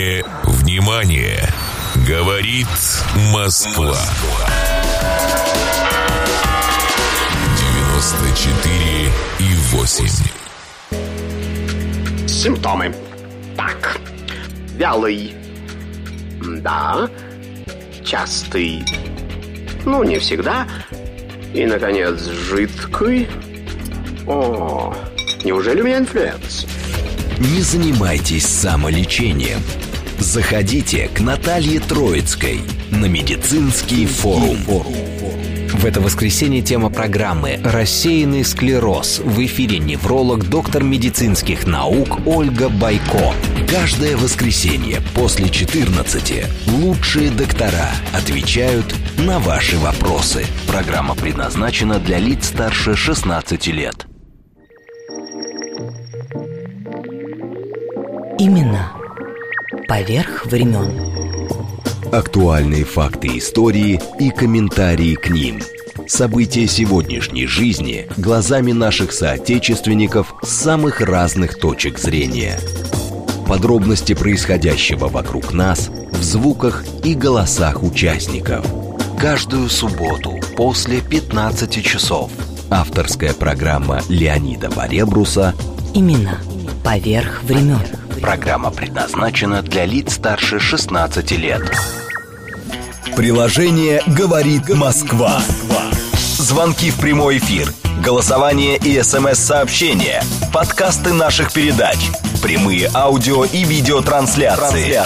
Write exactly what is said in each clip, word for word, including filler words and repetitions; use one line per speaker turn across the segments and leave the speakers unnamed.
Внимание, внимание! Говорит Москва. девяносто четыре и восемь.
Симптомы. Так. Вялый. Да. Частый. Ну, не всегда. И, наконец, жидкий. О, неужели у меня инфлюенс?
Не занимайтесь самолечением. Заходите к Наталье Троицкой на медицинский форум.
В это воскресенье тема программы «Рассеянный склероз». В эфире невролог, доктор медицинских наук Ольга Бойко.
Каждое воскресенье после четырнадцати лучшие доктора отвечают на ваши вопросы. Программа предназначена для лиц старше шестнадцати лет.
Именно поверх времен.
Актуальные факты истории и комментарии к ним. События сегодняшней жизни глазами наших соотечественников с самых разных точек зрения. Подробности происходящего вокруг нас в звуках и голосах участников. Каждую субботу после пятнадцати часов. Авторская программа Леонида Баребруса
Именно поверх времен.
Программа предназначена для лиц старше шестнадцати лет.
Приложение «Говорит Москва». Звонки в прямой эфир, голосование и смс-сообщения, подкасты наших передач, прямые аудио и видеотрансляции.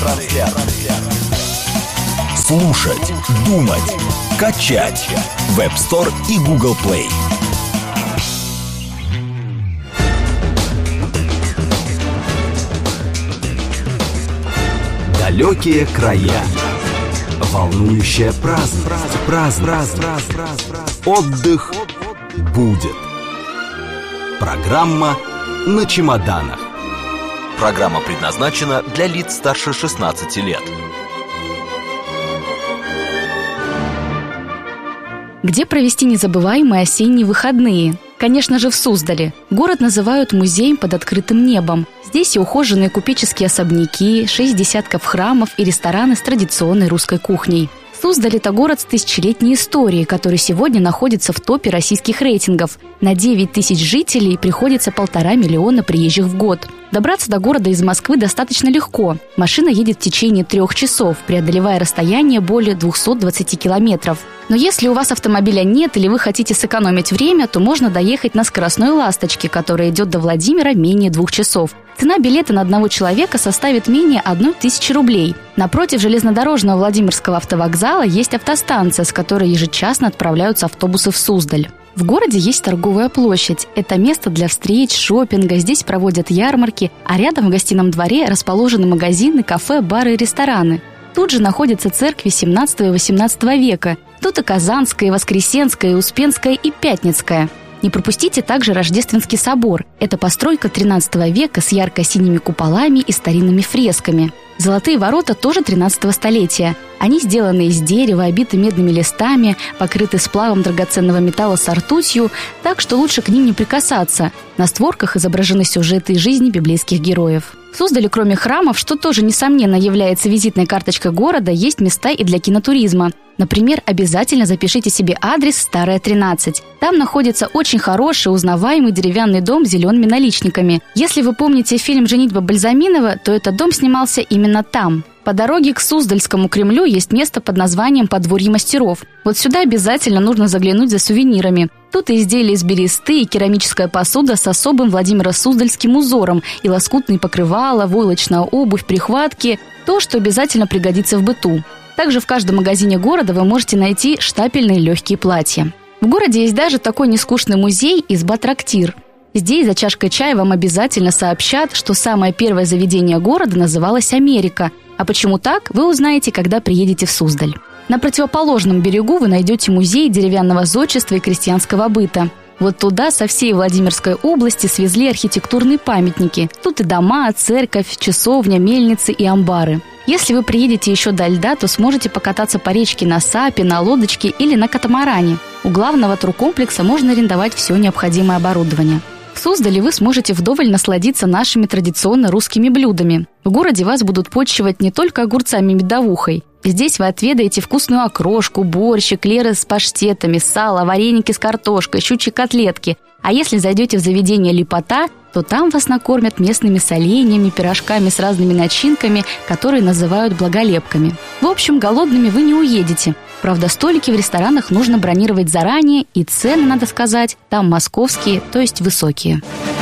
Слушать, думать, качать. Web Store и Google Play.
Далекие края. Волнующая праздность. Праздность. Отдых будет. Программа на чемоданах. Программа предназначена для лиц старше шестнадцати лет.
Где провести незабываемые осенние выходные? Конечно же, в Суздале. Город называют музеем под открытым небом. Здесь и ухоженные купеческие особняки, шесть десятков храмов и рестораны с традиционной русской кухней. Суздаль – это город с тысячелетней историей, который сегодня находится в топе российских рейтингов. На девять тысяч жителей приходится полтора миллиона приезжих в год. Добраться до города из Москвы достаточно легко. Машина едет в течение трех часов, преодолевая расстояние более двухсот двадцати километров. Но если у вас автомобиля нет или вы хотите сэкономить время, то можно доехать на скоростной «Ласточке», которая идет до Владимира менее двух часов. Цена билета на одного человека составит менее одной тысячи рублей. Напротив железнодорожного Владимирского автовокзала есть автостанция, с которой ежечасно отправляются автобусы в Суздаль. В городе есть торговая площадь. Это место для встреч, шопинга, здесь проводят ярмарки, а рядом в гостином дворе расположены магазины, кафе, бары и рестораны. Тут же находятся церкви семнадцатого и восемнадцатого века. Тут и Казанская, и Воскресенская, и Успенская, и Пятницкая. Не пропустите также Рождественский собор. Это постройка тринадцатого века с ярко-синими куполами и старинными фресками. Золотые ворота тоже тринадцатого столетия. Они сделаны из дерева, обиты медными листами, покрыты сплавом драгоценного металла с ртутью, так что лучше к ним не прикасаться. На створках изображены сюжеты из жизни библейских героев. В Суздале, кроме храмов, что тоже, несомненно, является визитной карточкой города, есть места и для кинотуризма. Например, обязательно запишите себе адрес Старая тринадцать. Там находится очень хороший, узнаваемый деревянный дом с зелеными наличниками. Если вы помните фильм «Женитьба Бальзаминова», то этот дом снимался именно там. По дороге к Суздальскому Кремлю есть место под названием «Подворье мастеров». Вот сюда обязательно нужно заглянуть за сувенирами. Тут и изделия из бересты, и керамическая посуда с особым Владимиро-Суздальским узором, и лоскутные покрывала, войлочная обувь, прихватки – то, что обязательно пригодится в быту. Также в каждом магазине города вы можете найти штапельные легкие платья. В городе есть даже такой нескучный музей «Изба-трактир». Здесь за чашкой чая вам обязательно сообщат, что самое первое заведение города называлось «Америка». А почему так, вы узнаете, когда приедете в Суздаль. На противоположном берегу вы найдете музей деревянного зодчества и крестьянского быта. Вот туда со всей Владимирской области свезли архитектурные памятники. Тут и дома, церковь, часовня, мельницы и амбары. Если вы приедете еще до льда, то сможете покататься по речке на сапе, на лодочке или на катамаране. У главного туркомплекса можно арендовать все необходимое оборудование. В Суздале вы сможете вдоволь насладиться нашими традиционно русскими блюдами. В городе вас будут почивать не только огурцами и медовухой. Здесь вы отведаете вкусную окрошку, борщ, эклеры с паштетами, сало, вареники с картошкой, щучьи котлетки. А если зайдете в заведение «Лепота», то там вас накормят местными соленьями, пирожками с разными начинками, которые называют благолепками. В общем, голодными вы не уедете. Правда, столики в ресторанах нужно бронировать заранее, и цены, надо сказать, там московские, то есть высокие.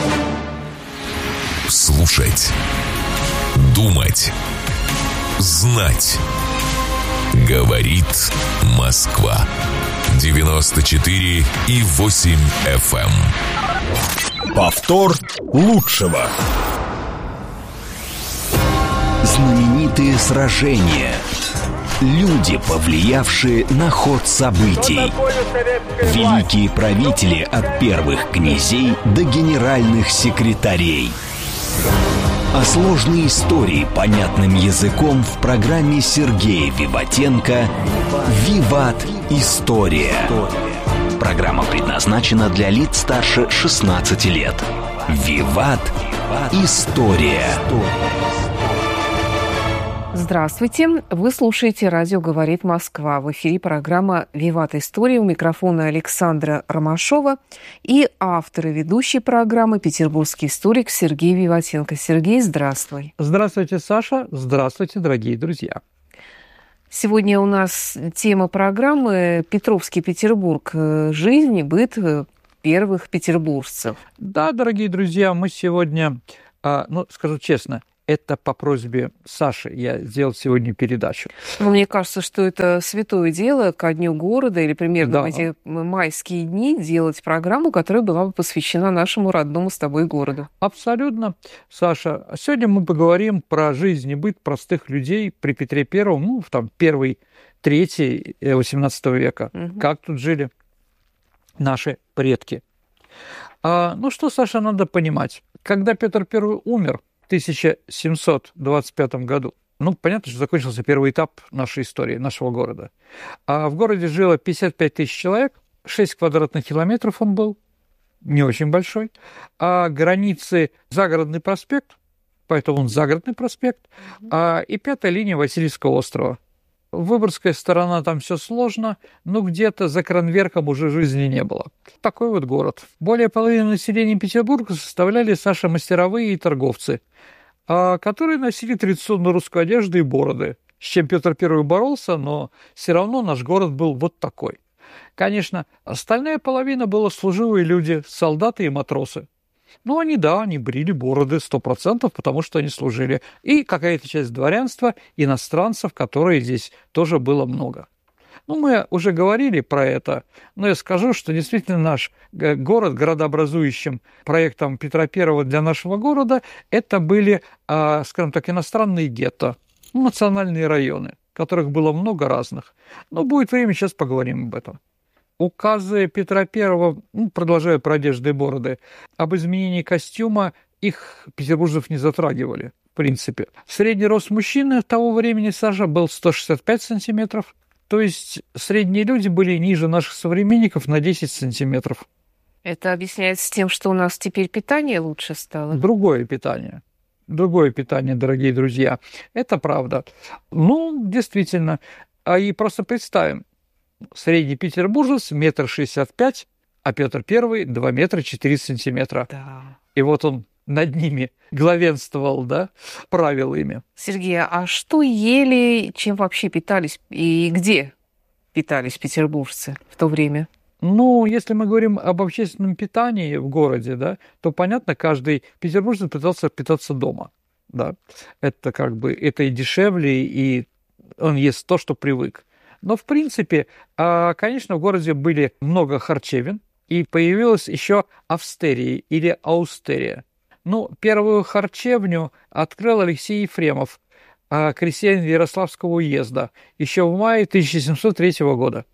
Слушать, думать, знать. Говорит Москва. девяносто четыре и восемь эф эм.
Повтор лучшего.
Знаменитые сражения. Люди, повлиявшие на ход событий. Великие правители от первых князей до генеральных секретарей. О сложной истории понятным языком в программе Сергея Виватенко «Виват. История». Программа предназначена для лиц старше шестнадцати лет. «Виват. История».
Здравствуйте! Вы слушаете «Радио говорит Москва». В эфире программа «Виват. История». У микрофона Александра Ромашова и автор и ведущий программы петербургский историк Сергей Виватенко. Сергей, здравствуй!
Здравствуйте, Саша! Здравствуйте, дорогие друзья!
Сегодня у нас тема программы «Петровский Петербург. Жизнь и быт первых петербуржцев».
Да, дорогие друзья, мы сегодня, ну, скажу честно, это по просьбе Саши я сделал сегодня передачу.
Ну, мне кажется, что это святое дело ко Дню города или примерно
да.
в эти майские дни делать программу, которая была бы посвящена нашему родному с тобой городу.
Абсолютно, Саша. Сегодня мы поговорим про жизнь и быт простых людей при Петре Первом, ну, там, первый, третий восемнадцатого века. Угу. Как тут жили наши предки. А, ну, что, Саша, надо понимать. Когда Петр Первый умер, в тысяча семьсот двадцать пятом году. Ну, понятно, что закончился первый этап нашей истории, нашего города. А в городе жило пятьдесят пять тысяч человек, шесть квадратных километров он был, не очень большой. А границы Загородный проспект, поэтому он Загородный проспект, а, и пятая линия Васильевского острова. Выборгская сторона, там все сложно, но где-то за Кранверком уже жизни не было. Такой вот город. Более половины населения Петербурга составляли, Саша, мастеровые и торговцы, которые носили традиционную русскую одежду и бороды, с чем Петр Первый боролся, но все равно наш город был вот такой. Конечно, остальная половина была служивые люди, солдаты и матросы. Ну, они, да, они брили бороды сто процентов, потому что они служили. И какая-то часть дворянства, иностранцев, которые здесь тоже было много. Ну, мы уже говорили про это, но я скажу, что действительно наш город, городообразующим проектом Петра Первого для нашего города, это были, скажем так, иностранные гетто, национальные районы, которых было много разных. Но будет время, сейчас поговорим об этом. Указы Петра Первого, ну, продолжая про одежды и бороды, об изменении костюма, их петербуржцев не затрагивали, в принципе. Средний рост мужчины того времени, Саша, был сто шестьдесят пять сантиметров, то есть средние люди были ниже наших современников на десять сантиметров.
Это объясняется тем, что у нас теперь питание лучше стало?
Другое питание. Другое питание, дорогие друзья. Это правда. Ну, действительно. А и просто представим, средний петербуржец метр шестьдесят пять, а Петр Первый два метра четыре сантиметра.
Да.
И вот он над ними главенствовал, да, правил ими.
Сергей, а что ели, чем вообще питались и где питались петербуржцы в то время?
Ну, если мы говорим об общественном питании в городе, да, то, понятно, каждый петербуржец пытался питаться дома, да. Это как бы, это и дешевле, и он ест то, что привык. Но, в принципе, конечно, в городе были много харчевин, и появилась еще австерия или аустерия. Ну, первую харчевню открыл Алексей Ефремов, крестьянин Ярославского уезда, еще в мае тысяча семьсот третьего года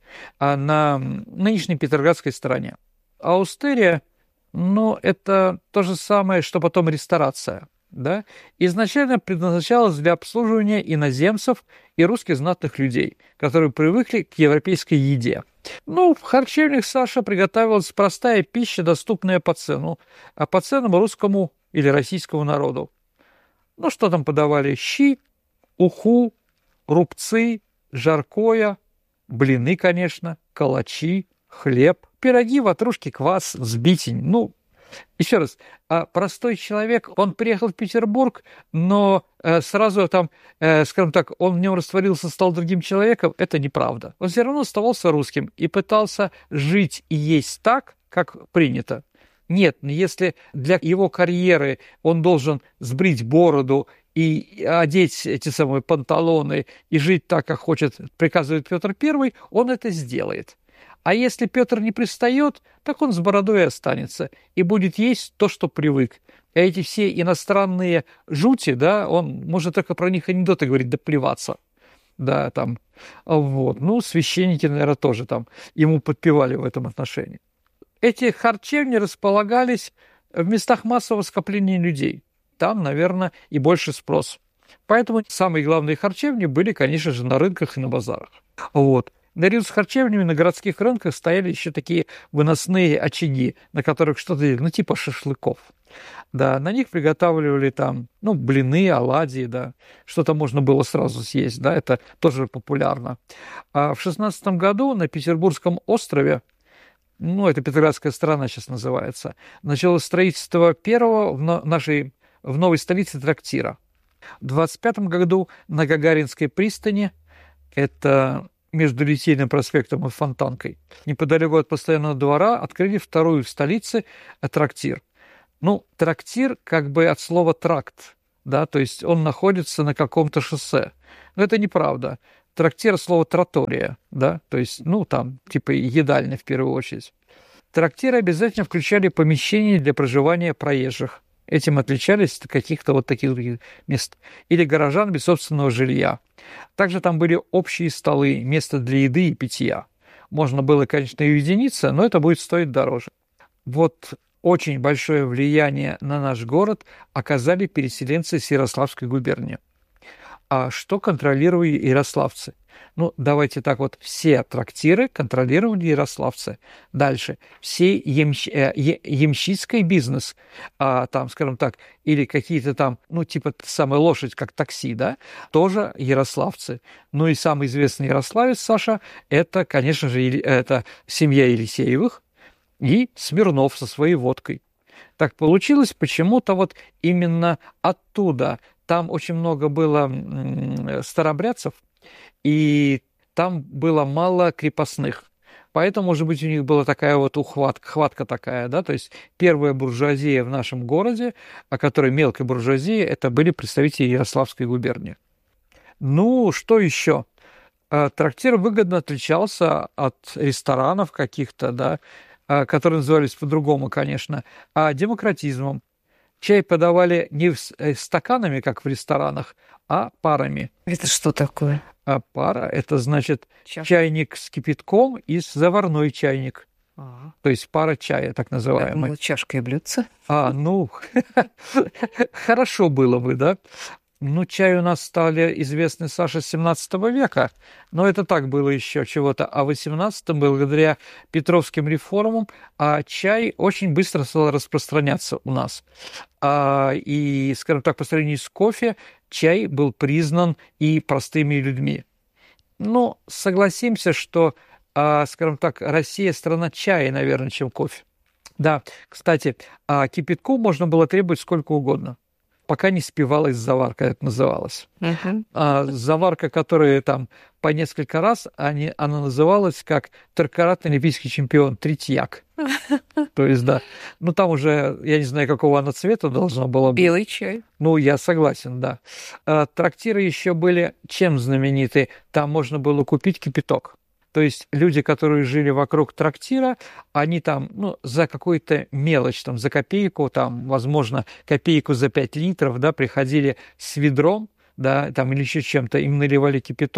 на нынешней Петроградской стороне. Аустерия, ну, это то же самое, что потом ресторация. да, изначально предназначалась для обслуживания иноземцев и русских знатных людей, которые привыкли к европейской еде. Ну, в харчевнях, Саша, приготавливалась простая пища, доступная по цену, а по ценам русскому или российскому народу. Ну, что там подавали? Щи, уху, рубцы, жаркое, блины, конечно, калачи, хлеб, пироги, ватрушки, квас, взбитень. Ну, еще раз, а простой человек, он приехал в Петербург, но э, сразу там, э, скажем так, он в нем растворился, стал другим человеком, это неправда. Он все равно оставался русским и пытался жить и есть так, как принято. Нет, если для его карьеры он должен сбрить бороду и одеть эти самые панталоны и жить так, как хочет, приказывает Петр Первый, он это сделает. А если Петр не пристает, так он с бородой останется и будет есть то, что привык. А эти все иностранные жути, да, он может только про них анекдоты говорить, да плеваться. Да, там, вот. Ну, священники, наверное, тоже там ему подпевали в этом отношении. Эти харчевни располагались в местах массового скопления людей. Там, наверное, и больше спрос. Поэтому самые главные харчевни были, конечно же, на рынках и на базарах. Вот. Наряду с харчевнями на городских рынках стояли еще такие выносные очаги, на которых что-то, ну, типа шашлыков. Да, на них приготавливали там, ну, блины, оладьи, да, что-то можно было сразу съесть, да, это тоже популярно. А в шестнадцатом году на Петербургском острове, ну, это Петроградская сторона сейчас называется, началось строительство первого в нашей, в новой столице трактира. В двадцать пятом году на Гагаринской пристани, это между Литейным проспектом и Фонтанкой, неподалеку от постоянного двора, открыли вторую в столице трактир. Ну, трактир как бы от слова тракт, да, то есть он находится на каком-то шоссе. Но это неправда. Трактир от слова тратория, да, то есть, ну, там, типа едальня в первую очередь. Трактиры обязательно включали помещения для проживания проезжих. Этим отличались от каких-то вот таких мест. Или горожан без собственного жилья. Также там были общие столы, место для еды и питья. Можно было, конечно, и уединиться, но это будет стоить дороже. Вот очень большое влияние на наш город оказали переселенцы из Ярославской губернии. А что контролировали ярославцы? Ну, давайте так вот, все трактиры контролировали ярославцы. Дальше, все ямщ... э, ямщицкий бизнес, а, там, скажем так, или какие-то там, ну, типа самая лошадь, как такси, да, тоже ярославцы. Ну, и самый известный ярославец, Саша, это, конечно же, это семья Елисеевых и Смирнов со своей водкой. Так получилось почему-то вот именно оттуда. Там очень много было старобрядцев, и там было мало крепостных. Поэтому, может быть, у них была такая вот ухватка, хватка такая, да, то есть первая буржуазия в нашем городе, а которая мелкая буржуазия, это были представители Ярославской губернии. Ну, что еще? Трактир выгодно отличался от ресторанов каких-то, да, которые назывались по-другому, конечно, а демократизмом. Чай подавали не стаканами, как в ресторанах, а парами.
Это что такое?
А пара – это, значит, Чаш... чайник с кипятком и заварной чайник. А-а. То есть пара чая, так называемая. Я
думала, чашка и блюдце.
А, ну, хорошо было бы, да? Ну, чай у нас стали известны, Саша, с семнадцатого века, но это так было еще чего-то. А в восемнадцатом, благодаря Петровским реформам, а чай очень быстро стал распространяться у нас. А, и, скажем так, по сравнению с кофе, чай был признан и простыми людьми. Но согласимся, что, а, скажем так, Россия страна чая, наверное, чем кофе. Да, кстати, а кипятку можно было требовать сколько угодно, пока не спивалась заварка, это называлось. Uh-huh. А заварка, которая там по несколько раз, они, она называлась как трехкратный олимпийский чемпион, третьяк. То есть, да. Ну, там уже, я не знаю, какого она цвета должна была быть.
Белый чай.
Ну, я согласен, да. А, трактиры еще были чем знамениты? Там можно было купить кипяток. То есть люди, которые жили вокруг трактира, они там, ну, за какую-то мелочь, там, за копейку, там, возможно, копейку за пять литров, да, приходили с ведром, да, там, или еще чем-то, им наливали кипяток,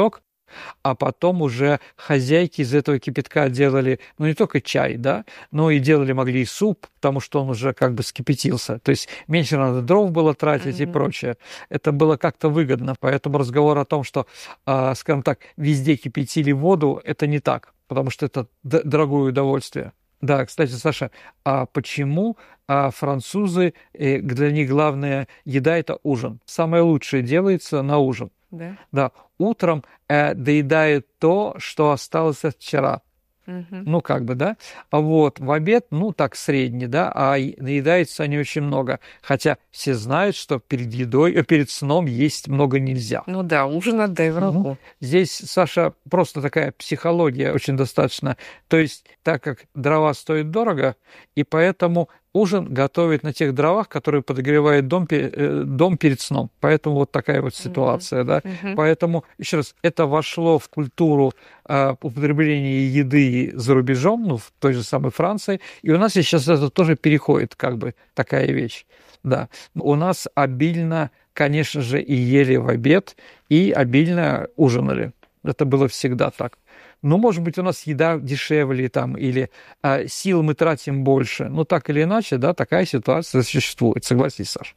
а потом уже хозяйки из этого кипятка делали, ну, не только чай, да, но и делали могли и суп, потому что он уже как бы скипятился. То есть меньше надо дров было тратить mm-hmm. и прочее. Это было как-то выгодно, поэтому разговор о том, что, скажем так, везде кипятили воду, это не так, потому что это д- дорогое удовольствие. Да, кстати, Саша, а почему а французы, для них главная еда – это ужин? Самое лучшее делается на ужин.
Да?
Да, утром э, доедают то, что осталось от вчера. Угу. Ну, как бы, да. А вот в обед, ну, так, средний, да, а наедаются они очень много. Хотя все знают, что перед едой, перед сном есть много нельзя.
Ну да, ужин отдай врагу.
Ну, здесь, Саша, просто такая психология очень достаточно. То есть, так как дрова стоят дорого, и поэтому ужин готовят на тех дровах, которые подогревают дом, дом перед сном. Поэтому вот такая вот ситуация, mm-hmm. да. Mm-hmm. Поэтому, еще раз, это вошло в культуру э, употребления еды за рубежом, ну, в той же самой Франции, и у нас сейчас это тоже переходит, как бы, такая вещь, да. У нас обильно, конечно же, и ели в обед, и обильно ужинали. Это было всегда так. Ну, может быть, у нас еда дешевле там, или а, сил мы тратим больше. Ну, так или иначе, да, такая ситуация существует. Согласись, Саша?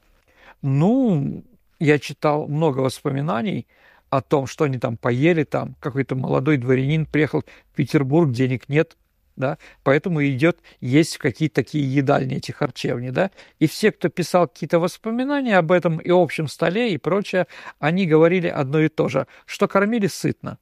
Ну, я читал много воспоминаний о том, что они там поели, там какой-то молодой дворянин приехал в Петербург, денег нет, да, поэтому идет есть какие-то такие едальни, эти харчевни, да, и все, кто писал какие-то воспоминания об этом и общем столе и прочее, они говорили одно и то же, что кормили сытно.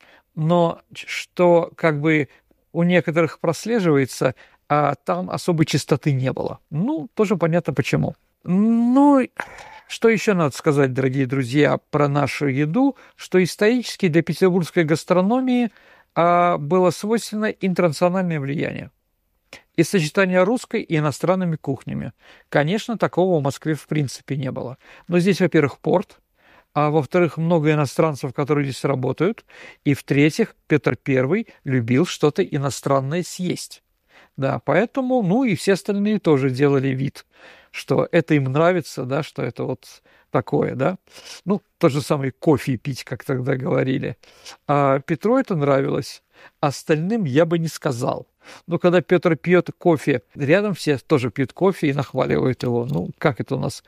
Но что как бы у некоторых прослеживается, а там особой чистоты не было. Ну, тоже понятно почему. Ну, что еще надо сказать, дорогие друзья, про нашу еду, что исторически для петербургской гастрономии а, было свойственно интернациональное влияние и сочетание русской и иностранными кухнями. Конечно, такого в Москве в принципе не было. Но здесь, во-первых, порт, а во-вторых, много иностранцев, которые здесь работают, и в-третьих, Петр Первый любил что-то иностранное съесть. Да, поэтому, ну и все остальные тоже делали вид, что это им нравится, да, что это вот такое, да. Ну, тот же самый кофе пить, как тогда говорили. А Петру это нравилось, остальным я бы не сказал. Но когда Петр пьет кофе, рядом все тоже пьют кофе и нахваливают его. Ну, как это у нас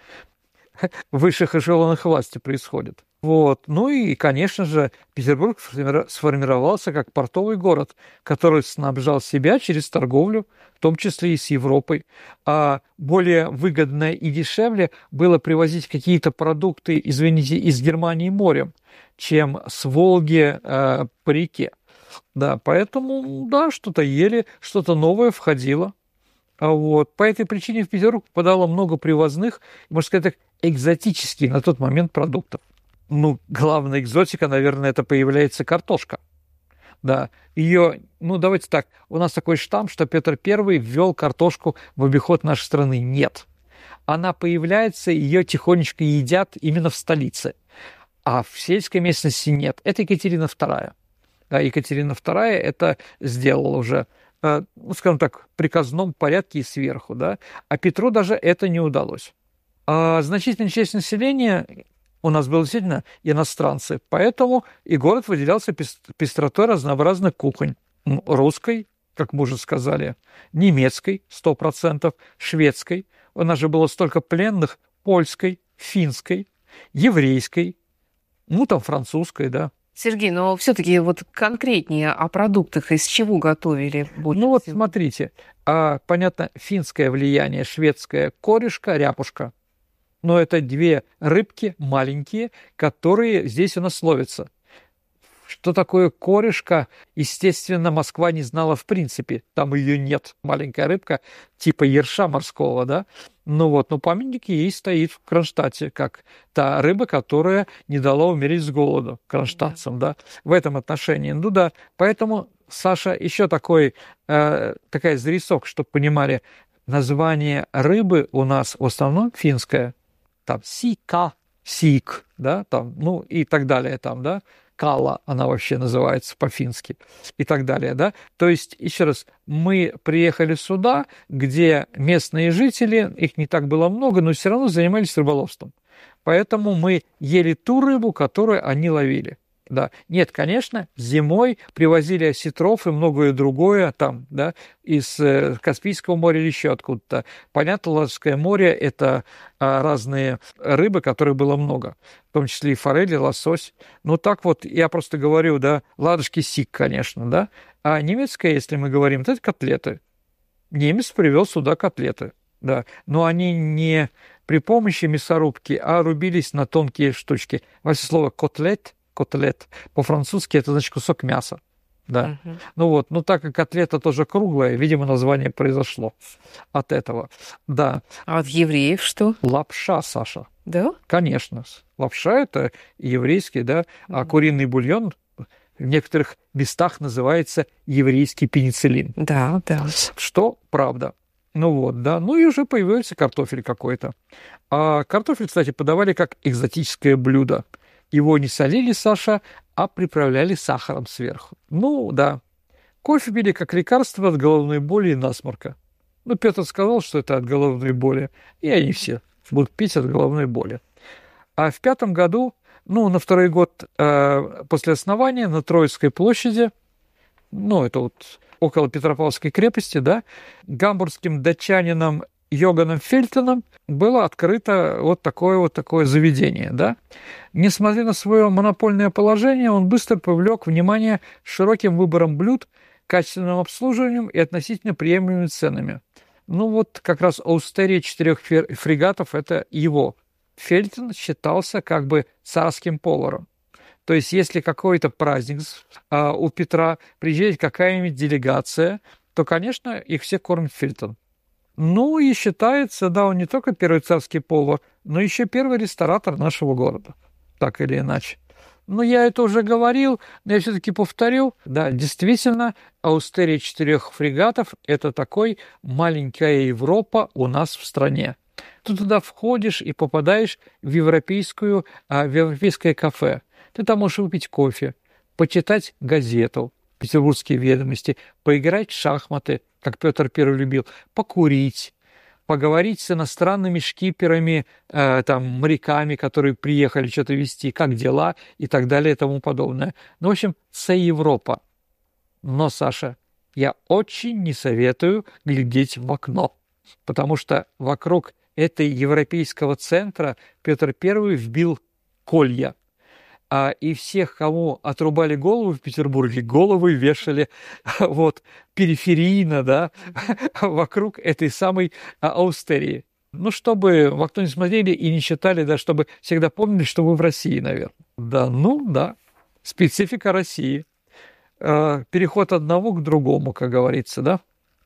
в высших эшелонах власти происходит. Вот. Ну и, конечно же, Петербург сформировался как портовый город, который снабжал себя через торговлю, в том числе и с Европой. А более выгодно и дешевле было привозить какие-то продукты, извините, из Германии морем, чем с Волги э, по реке. Да, поэтому, да, что-то ели, что-то новое входило. А вот. По этой причине в Петербург попадало много привозных, можно сказать так, экзотических на тот момент продуктов. Ну, главная экзотика, наверное, это появляется картошка. Да, ее, ну, давайте так, у нас такой штамп, что Петр Первый ввел картошку в обиход нашей страны. Нет. Она появляется, ее тихонечко едят именно в столице. А в сельской местности нет. Это Екатерина Вторая. Да, Екатерина Вторая это сделала уже, ну, скажем так, в приказном порядке и сверху, да, а Петру даже это не удалось. А значительная часть населения у нас было действительно иностранцы, поэтому и город выделялся пестротой разнообразных кухонь. Русской, как мы уже сказали, немецкой, сто процентов, шведской, у нас же было столько пленных, польской, финской, еврейской, ну там французской, да.
Сергей, но все-таки вот конкретнее о продуктах, из чего готовили больше
Ну вот
всего?
смотрите, а, понятно, финское влияние, шведское корешка, ряпушка. Но это две рыбки маленькие, которые здесь у нас ловятся. Что такое корешка, естественно, Москва не знала в принципе. Там ее нет. Маленькая рыбка типа ерша морского, да. Ну вот, но памятник ей стоит в Кронштадте, как та рыба, которая не дала умереть с голоду кронштадтцам, да. В этом отношении. Ну да, поэтому, Саша, еще такой, э, такая зарисок, чтобы понимали, название рыбы у нас в основном финское. Там сика, сик, да, там, ну и так далее, там, да, кала она вообще называется по-фински и так далее, да. То есть, еще раз, мы приехали сюда, где местные жители, их не так было много, но все равно занимались рыболовством. Поэтому мы ели ту рыбу, которую они ловили. Да. Нет, конечно, зимой привозили осетров и многое другое там, да, из Каспийского моря или еще откуда-то. Понятно, Ладожское море – это разные рыбы, которых было много, в том числе и форели, лосось. Ну, так вот, я просто говорю, да, ладожский сик, конечно, да, а немецкое, если мы говорим, это котлеты. Немец привел сюда котлеты, да, но они не при помощи мясорубки, а рубились на тонкие штучки. Вообще слово «котлет», котлет, по-французски это значит кусок мяса. Да. Uh-huh. Ну вот, ну так как котлета тоже круглая, видимо, название произошло от этого. Да.
А от евреев что?
Лапша, Саша.
Да?
Конечно. Лапша – это еврейский, да, uh-huh. а куриный бульон в некоторых местах называется еврейский пенициллин.
Да, да.
Что правда. Ну вот, да. Ну и уже появился картофель какой-то. А картофель, кстати, подавали как экзотическое блюдо. Его не солили, Саша, а приправляли сахаром сверху. Ну, да. Кофе пили как лекарство от головной боли и насморка. Ну, Петр сказал, что это от головной боли, и они все будут пить от головной боли. А в пятом году, ну, на второй год э, после основания на Троицкой площади, ну, это вот около Петропавловской крепости, да, гамбургским датчанином Йоганом Фельтоном было открыто вот такое вот такое заведение, да. Несмотря на свое монопольное положение, он быстро привлек внимание широким выбором блюд, качественным обслуживанием и относительно приемлемыми ценами. Ну вот как раз Аустерия четырех фрегатов – это его. Фельтон считался как бы царским поваром. То есть если какой-то праздник а, у Петра, приезжает какая-нибудь делегация, то, конечно, их все кормит Фельтон. Ну и считается, да, он не только первый царский повар, но еще первый ресторатор нашего города, так или иначе. Ну, я это уже говорил, но я все-таки повторю. Да, действительно, Аустерия четырех фрегатов – это такой маленькая Европа у нас в стране. Ты туда входишь и попадаешь в, европейскую, в европейское кафе. Ты там можешь выпить кофе, почитать газету, петербургские ведомости, поиграть в шахматы, как Петр Первый любил, покурить, поговорить с иностранными шкиперами, э, там, моряками, которые приехали что-то везти, как дела и так далее и тому подобное. Ну, в общем, це Европа. Но, Саша, я очень не советую глядеть в окно, потому что вокруг этой европейского центра Петр Первый вбил колья. А, и всех, кому отрубали голову в Петербурге, головы вешали вот, периферийно, да, вокруг этой самой Аустерии. Ну, чтобы в окно не смотрели и не читали, да, чтобы всегда помнили, что вы в России, наверное. Да, ну, да, специфика России. Переход одного к другому, как говорится, да.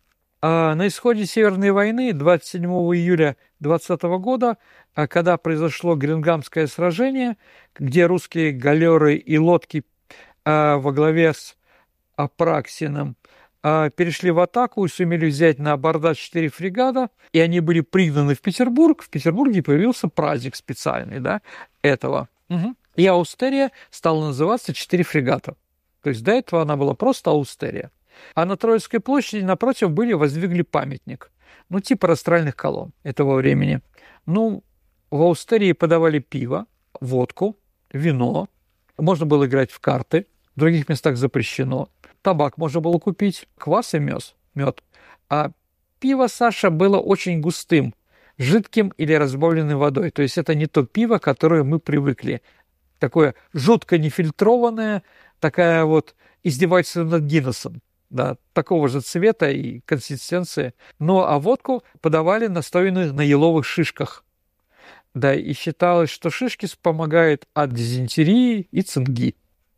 А на исходе Северной войны двадцать седьмого июля двадцатого года, когда произошло Гренгамское сражение, где русские галеры и лодки а, во главе с Апраксиным а, перешли в атаку и сумели взять на абордаж четыре фрегата, и они были пригнаны в Петербург, в Петербурге появился праздник специальный, да, этого. Угу. И Аустерия стала называться «Четыре фрегата». То есть до этого она была просто Аустерия. А на Троицкой площади напротив были воздвигли памятник, ну, типа растральных колонн этого времени. Ну, в Аустерии подавали пиво, водку, вино, можно было играть в карты, в других местах запрещено. Табак можно было купить, квас и мёд. мёд. А пиво, Саша, было очень густым, жидким или разбавленной водой. То есть это не то пиво, которое мы привыкли. Такое жутко нефильтрованное, такая вот издевательство над Гиннесом. Да, такого же цвета и консистенции. Ну, а водку подавали настоянную на еловых шишках. Да, и считалось, что шишки помогают от дизентерии и цинги.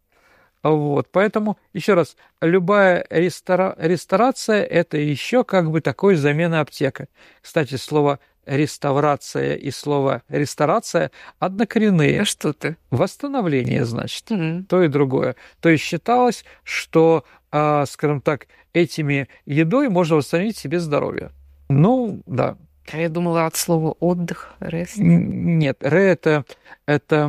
Вот, поэтому, еще раз, любая рестора... ресторация – это еще как бы такой замена аптека. Кстати, слово реставрация и слово ресторация однокоренные.
А что ты?
Восстановление, значит,
mm-hmm.
то и другое. То есть считалось, что, а, скажем так, этими едой можно восстановить себе здоровье. Ну, да.
А я думала от слова отдых, рест.
Нет, ре это, это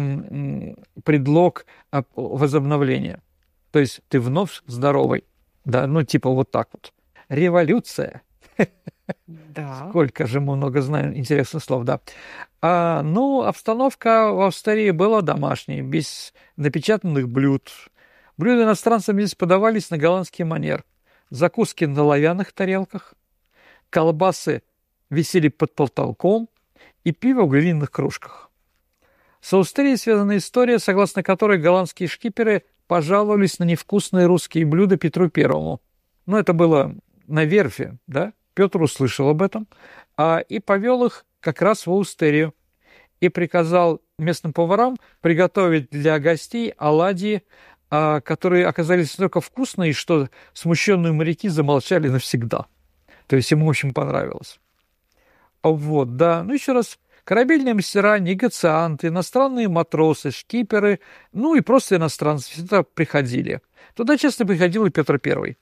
предлог возобновления. То есть ты вновь здоровый. Да, ну типа вот так вот. Революция.
Да.
Сколько же мы много знаем интересных слов, да. А, ну, обстановка в Австрии была домашней, без напечатанных блюд. Блюда иностранцам здесь подавались на голландский манер. Закуски на оловянных тарелках, колбасы висели под потолком и пиво в глиняных кружках. С Австрией связана история, согласно которой голландские шкиперы пожаловались на невкусные русские блюда Петру Первому. Ну, это было на верфи, да? Петр услышал об этом а, и повел их как раз в Австрию и приказал местным поварам приготовить для гостей оладьи, а, которые оказались настолько вкусные, что смущенные моряки замолчали навсегда. То есть ему очень понравилось. Вот, да. Ну, еще раз, корабельные мастера, негацианты, иностранные матросы, шкиперы, ну и просто иностранцы всегда приходили. Туда часто приходил и Петр Первый.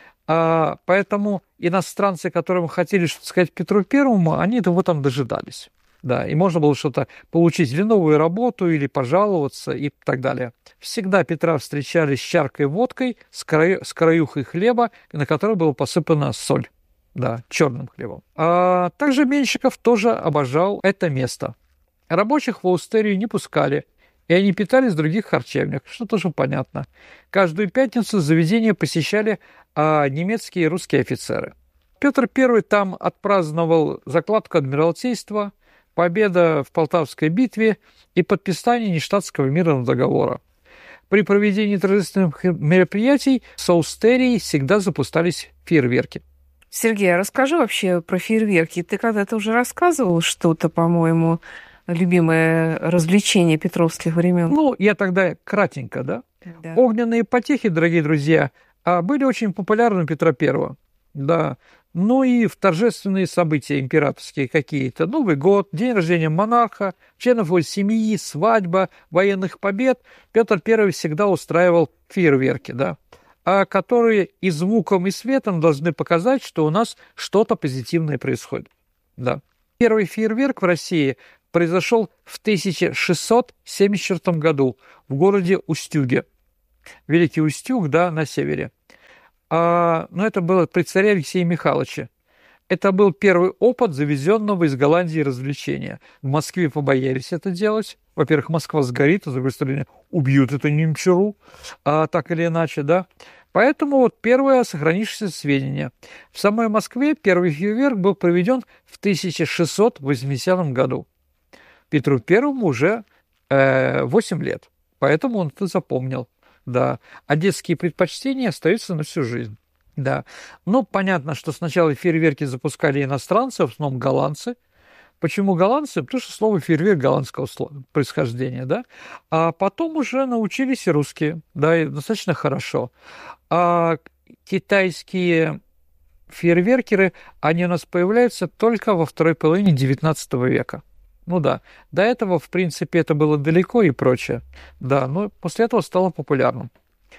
А, поэтому иностранцы, которым хотели что-то сказать Петру Первому, они его там дожидались. Да, и можно было что-то получить, или новую работу, или пожаловаться, и так далее. Всегда Петра встречали с чаркой водкой, с, краю, с краюхой хлеба, на которой была посыпана соль. Да, черным хлебом. А также Меньшиков тоже обожал это место. Рабочих в Австрию не пускали, и они питались в других харчевнях, что тоже понятно. Каждую пятницу заведение посещали а, немецкие и русские офицеры. Петр Первый там отпраздновал закладку Адмиралтейства, победа в Полтавской битве и подписание нештатского мирного договора. При проведении торжественных мероприятий с Австрией всегда запускались фейерверки.
Сергей, а расскажи вообще про фейерверки. Ты когда-то уже рассказывал что-то, по-моему, любимое развлечение петровских времен?
Ну, я тогда кратенько, да?
Да.
Огненные потехи, дорогие друзья, были очень популярны у Петра Первого. Да. Ну и в торжественные события императорские какие-то. Новый год, день рождения монарха, членов его семьи, свадьба, военных побед. Петр Первый всегда устраивал фейерверки, да, которые и звуком, и светом должны показать, что у нас что-то позитивное происходит. Да. Первый фейерверк в России произошел в тысяча шестьсот семьдесят четвёртом году в городе Устюге. Великий Устюг, да, на севере. А, но это было при царе Алексея Михайловича. Это был первый опыт завезенного из Голландии развлечения. В Москве побоялись это делать. Во-первых, Москва сгорит, а с другой стороны, убьют эту немчуру, а, так или иначе, да. Поэтому вот первое сохранившееся сведения. В самой Москве первый фейерверк был проведен в тысяча шестьсот восьмидесятом году. Петру Первому уже э, восемь лет, поэтому он это запомнил. Да. А детские предпочтения остаются на всю жизнь. Да. Ну, понятно, что сначала фейерверки запускали иностранцы, в основном голландцы. Почему голландцы? Потому что слово фейерверк голландского происхождения, да. А потом уже научились и русские, да, и достаточно хорошо. А китайские фейерверкеры, они у нас появляются только во второй половине девятнадцатого века. Ну да, до этого, в принципе, это было далеко и прочее. Да, но после этого стало популярным.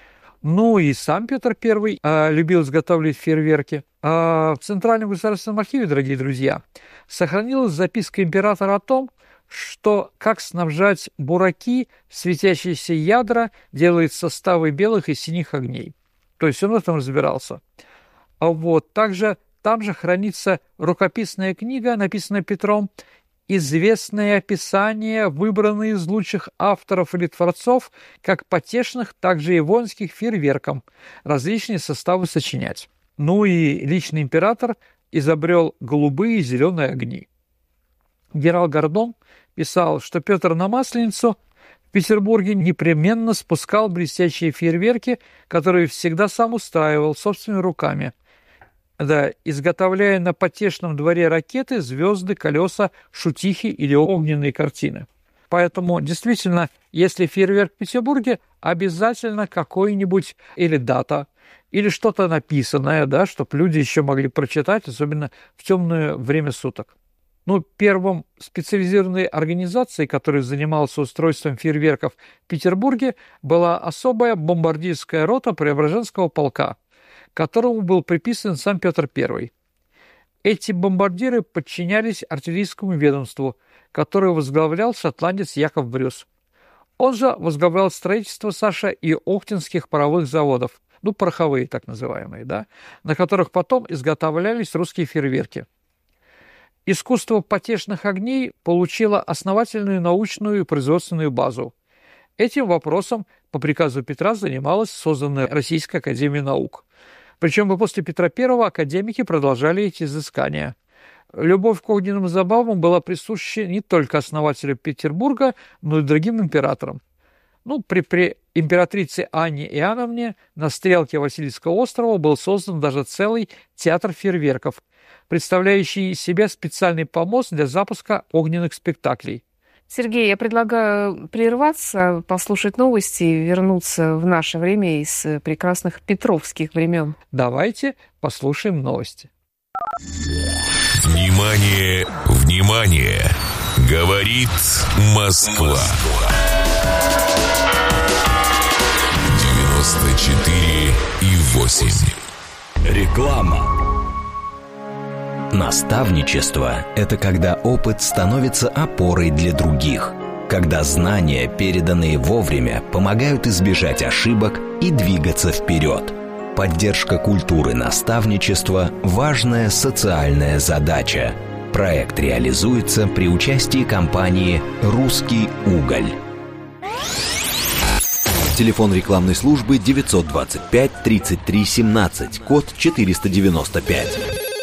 Ну и сам Петр Первый а, любил изготавливать фейерверки. А в Центральном государственном архиве, дорогие друзья, сохранилась записка императора о том, что как снабжать бураки, светящиеся ядра, делает составы белых и синих огней. То есть он в этом разбирался. А вот также там же хранится рукописная книга, написанная Петром, известное описание, выбранные из лучших авторов или творцов, как потешных, так же и воинских фейерверком, различные составы сочинять. Ну и личный император изобрел голубые и зеленые огни. Генерал Гордон писал, что Петр на Масленицу в Петербурге непременно спускал блестящие фейерверки, которые всегда сам устраивал собственными руками, да, изготовляя на потешном дворе ракеты, звезды, колеса, шутихи или огненные картины. Поэтому, действительно, если фейерверк в Петербурге, обязательно какой-нибудь или дата, или что-то написанное, да, чтобы люди еще могли прочитать, особенно в темное время суток. Ну, первым специализированной организацией, которая занималась устройством фейерверков в Петербурге, была особая бомбардирская рота Преображенского полка, которому был приписан сам Петр Первый. Эти бомбардиры подчинялись артиллерийскому ведомству, которое возглавлял шотландец Яков Брюс. Он же возглавлял строительство, Саша, и охтинских паровых заводов, ну, пороховые так называемые, да, на которых потом изготовлялись русские фейерверки. Искусство потешных огней получило основательную научную и производственную базу. Этим вопросом по приказу Петра занималась созданная Российская академия наук. Причем и после Петра Первого академики продолжали эти изыскания. Любовь к огненным забавам была присуща не только основателю Петербурга, но и другим императорам. Ну, при, при императрице Анне Иоанновне на стрелке Васильевского острова был создан даже целый театр фейерверков, представляющий из себя специальный помост для запуска огненных спектаклей.
Сергей, я предлагаю прерваться, послушать новости и вернуться в наше время из прекрасных петровских времен.
Давайте послушаем новости.
Внимание, внимание! Говорит Москва. девяносто четыре и восемь.
Реклама.
Наставничество – это когда опыт становится опорой для других, когда знания, переданные вовремя, помогают избежать ошибок и двигаться вперед. Поддержка культуры наставничества – важная социальная задача. Проект реализуется при участии компании «Русский уголь». Телефон рекламной службы девятьсот двадцать пять тридцать три семнадцать, код четыреста девяносто пять.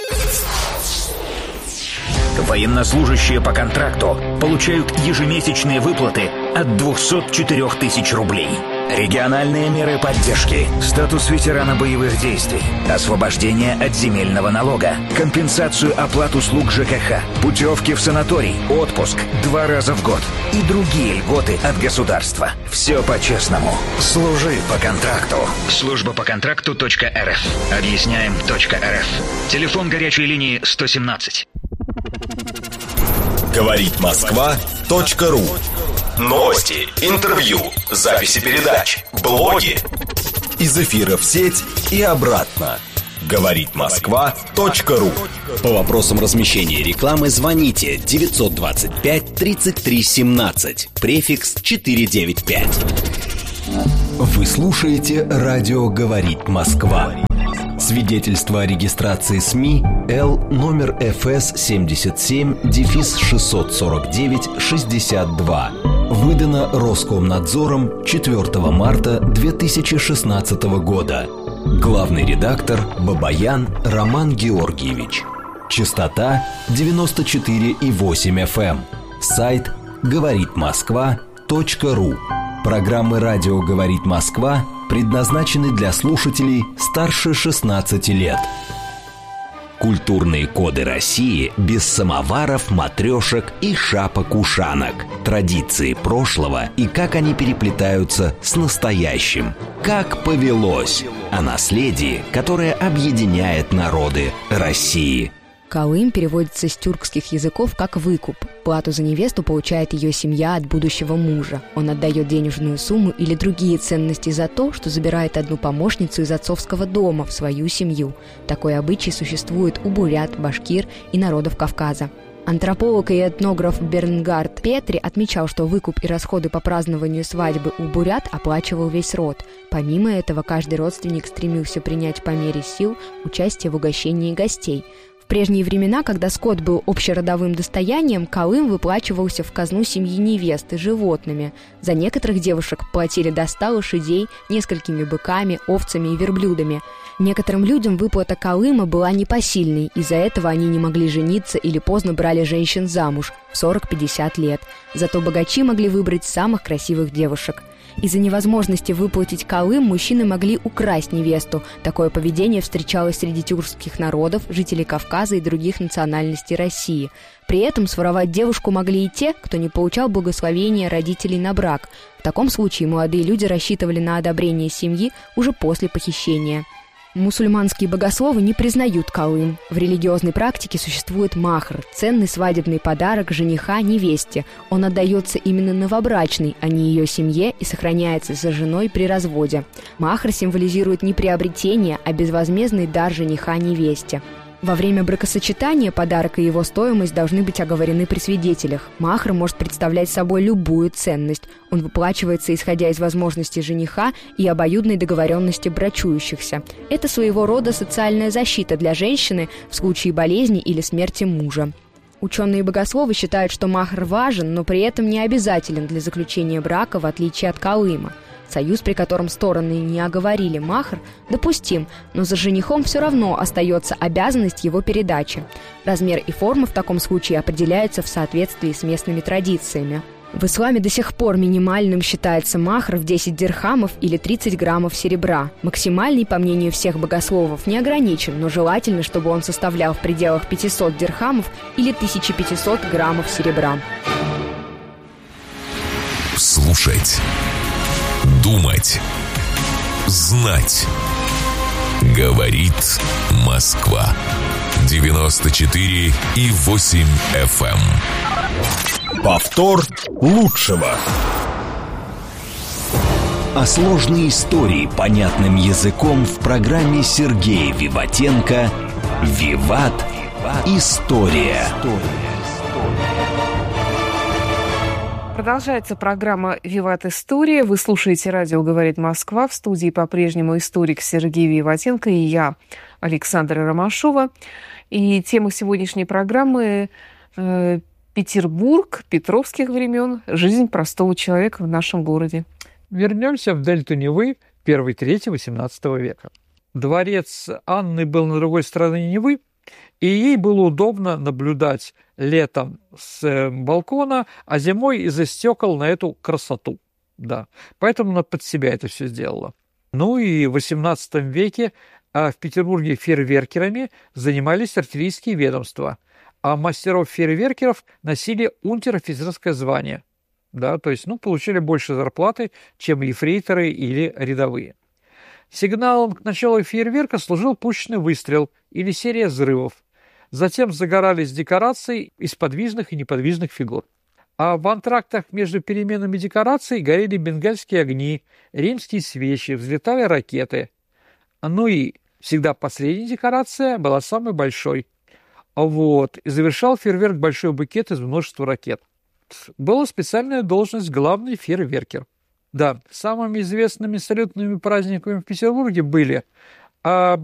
Военнослужащие по контракту получают ежемесячные выплаты от двухсот четырёх тысяч рублей. Региональные меры поддержки, статус ветерана боевых действий, освобождение от земельного налога, компенсацию оплат услуг ЖКХ, путевки в санаторий, отпуск два раза в год и другие льготы от государства. Все по-честному. Служи по контракту. Служба по контракту точка эр эф. Объясняем точка эр эф. Телефон горячей линии сто семнадцать.
Говорит Москва точка ру. Новости, интервью, записи передач, блоги. Из эфира в сеть и обратно. Говорит Москва точка ру.
По вопросам размещения рекламы звоните девятьсот двадцать пять тридцать три семнадцать, префикс четыреста девяносто пять. Вы слушаете радио «Говорит Москва». Свидетельство о регистрации СМИ Л номер эф эс семьдесят семь шестьсот сорок девять шестьдесят два. Выдано Роскомнадзором четвёртого марта две тысячи шестнадцатого года. Главный редактор Бабаян Роман Георгиевич. Частота девяносто четыре и восемь эф эм. Сайт говорит москва точка ру. Программы радио «Говорит Москва» предназначены для слушателей старше шестнадцати лет. Культурные коды России без самоваров, матрешек и шапок-ушанок. Традиции прошлого и как они переплетаются с настоящим. Как повелось. О наследии, которое объединяет народы России.
Калым переводится с тюркских языков как «выкуп». Плату за невесту получает ее семья от будущего мужа. Он отдает денежную сумму или другие ценности за то, что забирает одну помощницу из отцовского дома в свою семью. Такой обычай существует у бурят, башкир и народов Кавказа. Антрополог и этнограф Бернгард Петри отмечал, что выкуп и расходы по празднованию свадьбы у бурят оплачивал весь род. Помимо этого, каждый родственник стремился принять по мере сил участие в угощении гостей. В прежние времена, когда скот был общеродовым достоянием, калым выплачивался в казну семьи невесты животными. За некоторых девушек платили до ста лошадей, несколькими быками, овцами и верблюдами. Некоторым людям выплата калыма была непосильной, из-за этого они не могли жениться или поздно брали женщин замуж в сорок-пятьдесят лет. Зато богачи могли выбрать самых красивых девушек. Из-за невозможности выплатить калым мужчины могли украсть невесту. Такое поведение встречалось среди тюркских народов, жителей Кавказа и других национальностей России. При этом своровать девушку могли и те, кто не получал благословения родителей на брак. В таком случае молодые люди рассчитывали на одобрение семьи уже после похищения. Мусульманские богословы не признают калым. В религиозной практике существует махр – ценный свадебный подарок жениха невесте. Он отдается именно новобрачной, а не ее семье, и сохраняется за женой при разводе. Махр символизирует не приобретение, а безвозмездный дар жениха невесте. Во время бракосочетания подарок и его стоимость должны быть оговорены при свидетелях. Махр может представлять собой любую ценность. Он выплачивается, исходя из возможностей жениха и обоюдной договоренности брачующихся. Это своего рода социальная защита для женщины в случае болезни или смерти мужа. Ученые-богословы считают, что махр важен, но при этом не обязателен для заключения брака, в отличие от калыма. Союз, при котором стороны не оговорили махр, допустим, но за женихом все равно остается обязанность его передачи. Размер и форма в таком случае определяются в соответствии с местными традициями. В исламе до сих пор минимальным считается махр в десять дирхамов или тридцать граммов серебра. Максимальный, по мнению всех богословов, не ограничен, но желательно, чтобы он составлял в пределах пятьсот дирхамов или тысяча пятьсот граммов серебра.
Слушать, думать, знать. Говорит Москва. девяносто четыре и восемь эф эм.
Повтор лучшего.
О сложной истории понятным языком в программе Сергея Виватенко «Виват. История».
Продолжается программа «Виват. История». Вы слушаете радио «Говорит Москва». В студии по-прежнему историк Сергей Виватенко и я, Александра Ромашова. И тема сегодняшней программы э, Петербург петровских времен, жизнь простого человека в нашем городе.
Вернемся в дельту Невы, первой трети восемнадцатого века. Дворец Анны был на другой стороне Невы, и ей было удобно наблюдать летом с балкона, а зимой из-за стекол на эту красоту. Да. Поэтому она под себя это все сделала. Ну и в восемнадцатом веке в Петербурге фейерверкерами занимались артиллерийские ведомства, а мастеров-фейерверкеров носили унтер-офицерское звание. Да, то есть, ну, получили больше зарплаты, чем ефрейторы или рядовые. Сигналом к началу фейерверка служил пушечный выстрел или серия взрывов. Затем загорались декорации из подвижных и неподвижных фигур. А в антрактах между переменами декораций горели бенгальские огни, римские свечи, взлетали ракеты. Ну и всегда последняя декорация была самой большой. Вот. И завершал фейерверк большой букет из множества ракет. Была специальная должность главный фейерверкер. Да, самыми известными салютными праздниками в Петербурге были а